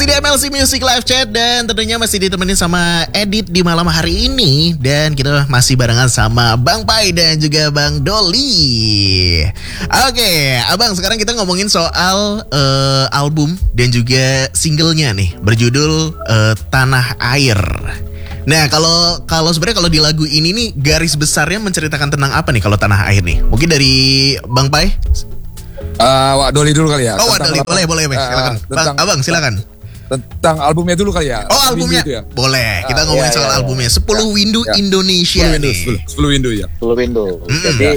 Masih di MLC Music Live Chat dan tentunya masih ditemenin sama Edit di malam hari ini. Dan kita masih barengan sama Bang Pai dan juga Bang Doli. Oke, Abang, sekarang kita ngomongin soal album dan juga singlenya nih, berjudul Tanah Air. Nah, kalau sebenarnya kalau di lagu ini nih garis besarnya menceritakan tentang apa nih kalau Tanah Air nih? Mungkin dari Bang Pai? Wak Doli dulu kali ya. Oh, Wak Doli, boleh, silakan. Abang, silakan. Tentang albumnya dulu kali ya. Oh, albumnya. Ya? Boleh. Kita ngomongin soal albumnya. 10 Windu Indonesia 10 Windu, nih. 10 Windu ya. 10 Windu. Jadi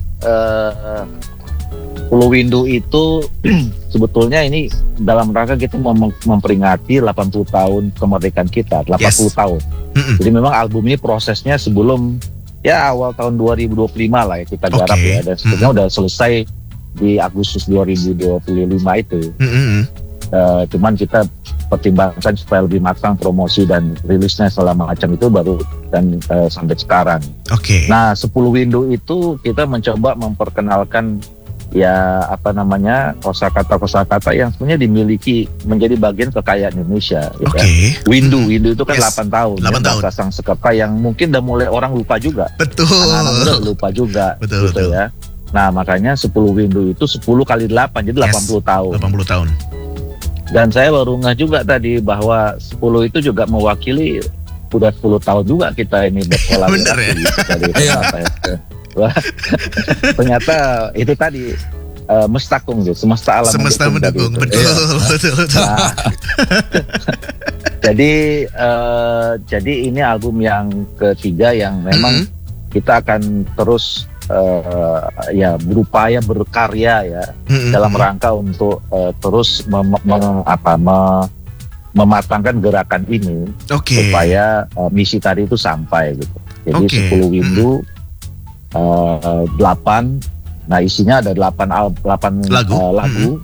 10 Windu itu sebetulnya ini dalam rangka kita memperingati 80 tahun kemerdekaan kita, 80 tahun. Jadi memang album ini prosesnya sebelum ya awal tahun 2025 lah ya kita garap ya, dan sebenarnya udah selesai di Agustus 2025 itu. Cuman kita pertimbangkan supaya lebih matang promosi dan rilisnya selama macam itu baru dan sampai sekarang. Nah, 10 Windu itu kita mencoba memperkenalkan ya kosakata yang sebenarnya dimiliki menjadi bagian kekayaan Indonesia. Gitu ya. Windu itu kan 8 tahun. 8 tahun. Bahasa Sanskerta yang mungkin udah mulai orang lupa juga. Betul. Anak-anak muda lupa juga. Betul. Ya. Nah, makanya 10 Windu itu 10 kali 8, jadi 80 tahun. 80 tahun. Dan saya baru ngeh juga tadi bahwa 10 itu juga mewakili udah 10 tahun juga kita ini berkolaborasi. Bener ya? Iya. Ternyata itu tadi mestakung gitu, semesta alam mendukung. Betul. Nah, jadi ini album yang ketiga yang memang kita akan terus berupaya berkarya ya dalam rangka untuk terus mematangkan gerakan ini supaya misi tadi itu sampai gitu. Jadi 10 Windu 8, nah isinya ada 8 lagu.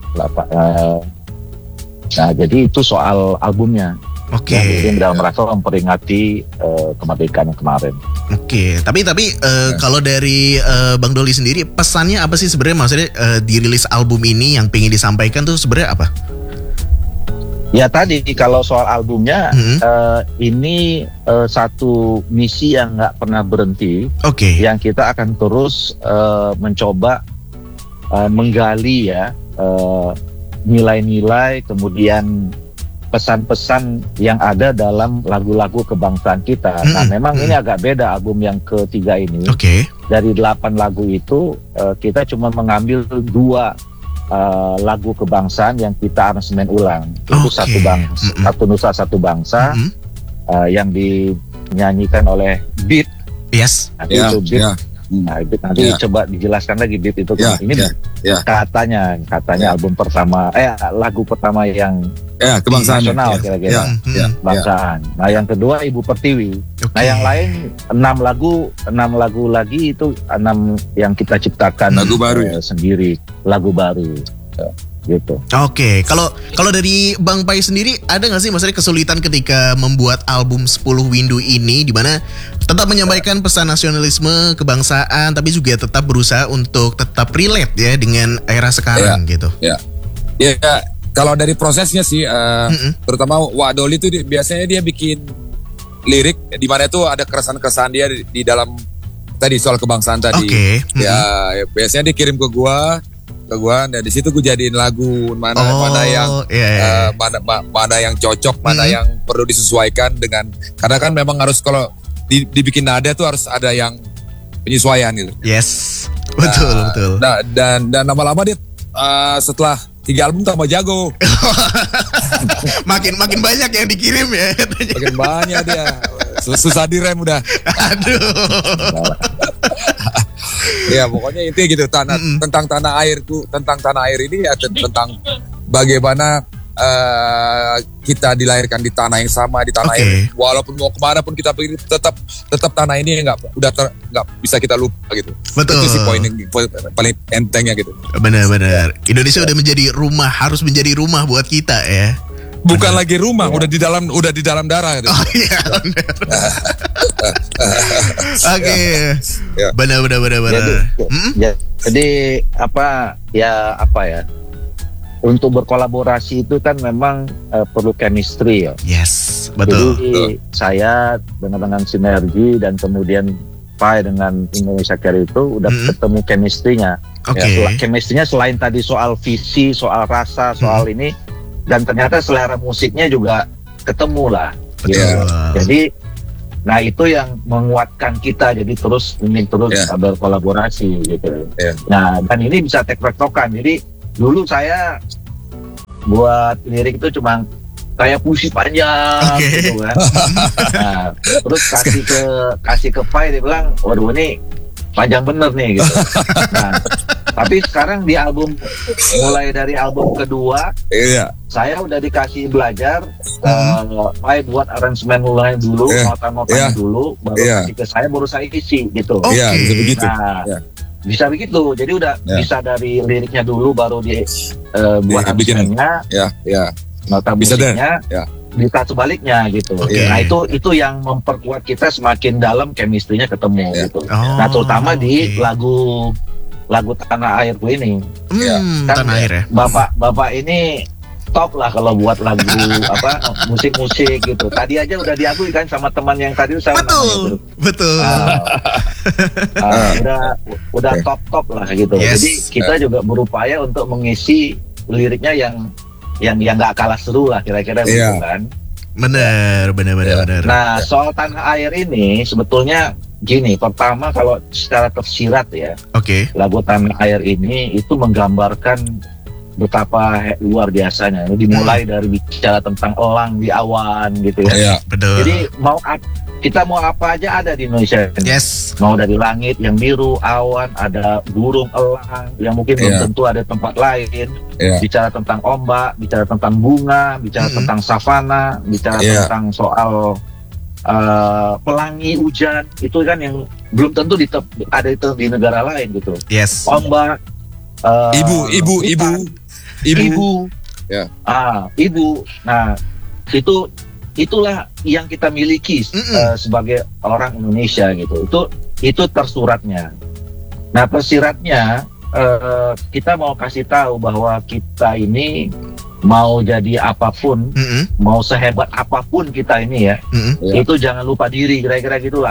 Nah, jadi itu soal albumnya. Yang dalam rangka memperingati kemerdekaan kemarin. Tapi kalau dari Bang Doli sendiri, pesannya apa sih sebenarnya, maksudnya dirilis album ini yang pengen disampaikan tuh sebenarnya apa? Ya tadi kalau soal albumnya ini satu misi yang nggak pernah berhenti, yang kita akan terus mencoba menggali ya nilai-nilai, kemudian pesan-pesan yang ada dalam lagu-lagu kebangsaan kita. Nah, memang ini agak beda album yang ketiga ini. Dari 8 lagu itu kita cuma mengambil 2 lagu kebangsaan yang kita aransemen ulang. Itu satu nusa satu bangsa yang dinyanyikan oleh Beat. Itu Beat. Nah, nanti coba dijelaskan lagi Beat itu. Katanya album pertama, lagu pertama yang kebangsaan nasional kira-kira. Kebangsaan. Nah, yang kedua Ibu Pertiwi. Nah, yang lain 6 lagu lagi itu 6 yang kita ciptakan lagu baru sendiri, lagu baru. Gitu. Kalau dari Bang Pai sendiri ada nggak sih maksudnya kesulitan ketika membuat album 10 Windu ini, di mana tetap menyampaikan pesan nasionalisme, kebangsaan, tapi juga tetap berusaha untuk tetap relate ya dengan era sekarang gitu? Ya, kalau dari prosesnya sih, terutama Wak Doli itu biasanya dia bikin lirik di mana itu ada keresahan-keresahan dia di dalam tadi soal kebangsaan tadi. Ya, biasanya dia kirim ke gua, dan di situ gue jadiin lagu mana yang mana yang cocok, mana yang perlu disesuaikan dengan, karena kan memang harus kalau dibikin nada tuh harus ada yang penyesuaian gitu. Betul. Nah, dan lama-lama dia setelah 3 album tambah jago. makin banyak yang dikirim ya. Makin banyak dia. Susah direm udah. Aduh. Ya pokoknya intinya gitu, tentang tanah airku, tentang tanah air ini ya tentang bagaimana kita dilahirkan di tanah yang sama, di tanah air. Walaupun mau kemana pun kita pergi, tetap tanah ini nggak bisa kita lupa gitu. Betul. Itu sih poin yang paling entengnya gitu. Benar. Indonesia udah menjadi rumah, harus menjadi rumah buat kita ya. Bukan lagi rumah, udah di dalam darah gitu. Benar. Jadi apa ya? untuk berkolaborasi itu kan memang perlu chemistry ya. Yes, betul. Jadi saya dengan sinergi dan kemudian Pai dengan Indonesia Care itu udah ketemu chemistry-nya. Ya, chemistry-nya selain tadi soal visi, soal rasa, soal ini, dan ternyata selera musiknya juga ketemu lah. Betul. Ya. Jadi, nah itu yang menguatkan kita jadi ingin terus berkolaborasi gitu. Nah, dan ini bisa tektokan. Jadi dulu saya buat lirik itu cuma kayak puisi panjang gitu kan. Nah, terus kasih ke Pai, dia bilang, waduh ini panjang bener nih gitu. Nah, tapi sekarang di album, mulai dari album kedua, saya udah dikasih belajar, Pai buat aransemen mulai dulu, nota-notanya dulu, baru kasih ke saya, baru saya isi gitu. Iya, bisa begitu. Nah, bisa begitu. Jadi udah bisa dari liriknya dulu, baru buat aransemennya, nota musiknya, bisa sebaliknya gitu. Nah itu yang memperkuat kita semakin dalam chemistry-nya ketemu gitu. Nah terutama di lagu Tanah Airku ini. Kan Tanah Air ya. Bapak ini top lah kalau buat lagu musik-musik gitu. Tadi aja udah diakui kan sama teman yang tadi saya betul. Udah top lah gitu. Jadi kita juga berupaya untuk mengisi liriknya yang nggak kalah seru lah kira-kira gitu kan. Bener. Nah soal Tanah Air ini sebetulnya gini, pertama kalau secara tersirat ya, lagu Tanah Air ini itu menggambarkan betapa luar biasanya. Dimulai dari bicara tentang elang di awan gitu ya. Betul. Jadi kita mau apa aja ada di Indonesia. Yes. Mau dari langit yang biru, awan, ada burung, elang yang mungkin belum tentu ada tempat lain. Bicara tentang ombak, bicara tentang bunga, bicara tentang savana, bicara tentang soal pelangi hujan, itu kan yang belum tentu ada itu di negara lain gitu. Yes. Ombak, ibu. Ibu. Nah, itulah yang kita miliki sebagai orang Indonesia gitu. Itu tersuratnya. Nah, tersiratnya kita mau kasih tahu bahwa kita ini mau jadi apapun, mau sehebat apapun kita ini ya, itu jangan lupa diri, kira-kira gitulah.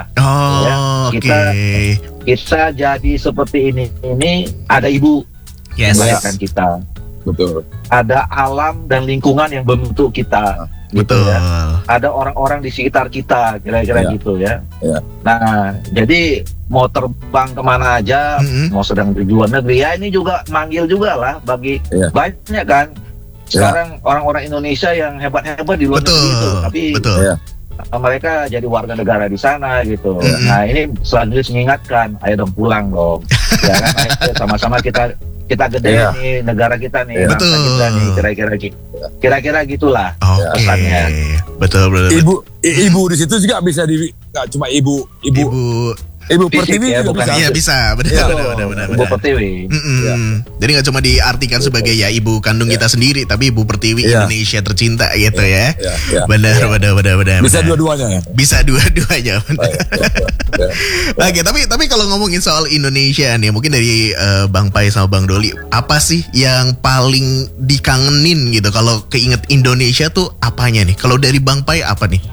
Kita jadi seperti ini ada ibu yang melahirkan kita. Betul. Ada alam dan lingkungan yang membentuk kita. Gitu ya. Ada orang-orang di sekitar kita, kira-kira gitu ya. Nah, jadi mau terbang kemana aja, mau sedang di luar negeri, ya ini juga manggil juga lah bagi banyak kan. Sekarang orang-orang Indonesia yang hebat-hebat di luar negeri itu, tapi mereka jadi warga negara di sana gitu. Nah ini selanjutnya mengingatkan, ayo dong pulang dong. Ya kan, ayo sama-sama kita gede nih negara kita nih, bangsa kita nih, kira-kira gitulah pesannya. Betul. Ibu di situ juga bisa nggak cuma ibu Pertiwi ya, juga bisa. Benar. Ibu Pertiwi. Jadi nggak cuma diartikan sebagai ya ibu kandung kita sendiri, tapi Ibu Pertiwi Indonesia tercinta gitu ya. Benar. Bisa dua-duanya. Bisa dua-duanya. Oke, tapi kalau ngomongin soal Indonesia nih, mungkin dari Bang Pai sama Bang Doli, apa sih yang paling dikangenin gitu? Kalau keinget Indonesia tuh apanya nih? Kalau dari Bang Pai apa nih?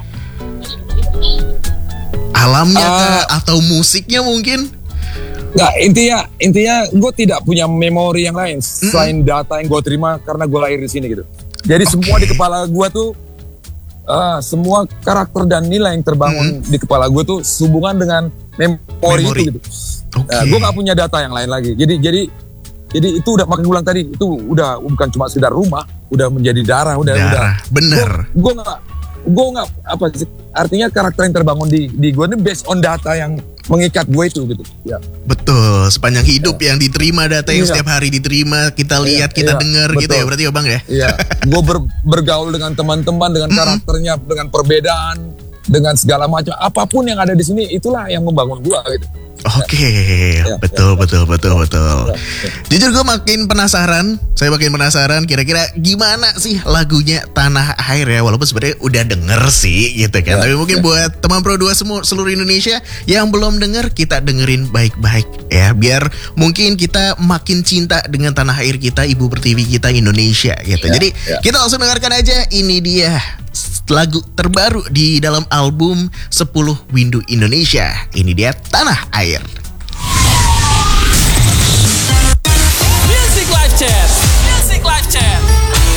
Alamnya kah? Atau musiknya mungkin? Nggak, intinya gue tidak punya memori yang lain selain data yang gue terima karena gue lahir di sini gitu. Jadi semua di kepala gue tuh semua karakter dan nilai yang terbangun di kepala gue tuh sehubungan dengan memori. Itu gitu. Gue nggak punya data yang lain lagi. Jadi itu udah, makanya gue bilang tadi itu udah bukan cuma sekedar rumah, udah menjadi darah. Bener. Gue nggak apa sih, artinya karakter yang terbangun di gue ini based on data yang mengikat gue itu gitu. Betul, sepanjang hidup yang diterima, data yang setiap hari diterima, kita lihat, kita dengar gitu ya, berarti ya Bang ya. Gue bergaul dengan teman-teman, dengan karakternya, dengan perbedaan, dengan segala macam, apapun yang ada di sini, itulah yang membangun gue gitu. Oke, betul. Jujur gue makin penasaran. Saya makin penasaran kira-kira gimana sih lagunya Tanah Air ya. Walaupun sebenarnya udah denger sih gitu kan. Tapi mungkin buat teman Pro 2 seluruh Indonesia yang belum denger, kita dengerin baik-baik ya. Biar mungkin kita makin cinta dengan tanah air kita, Ibu Pertiwi kita Indonesia gitu. Jadi kita langsung dengarkan aja. Ini dia lagu terbaru di dalam album 10 Windu Indonesia. Ini dia Tanah Air.